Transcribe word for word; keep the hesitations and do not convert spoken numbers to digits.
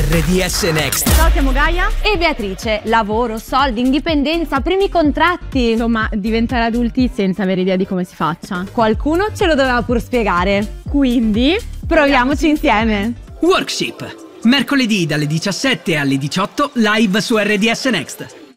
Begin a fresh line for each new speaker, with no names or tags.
R D S Next.
Ciao, siamo Gaia
e Beatrice. Lavoro, soldi, indipendenza, primi contratti.
Insomma, diventare adulti senza avere idea di come si faccia.
Qualcuno ce lo doveva pur spiegare.
Quindi
proviamoci insieme.
Workship. Mercoledì dalle diciassette alle diciotto live su R D S Next.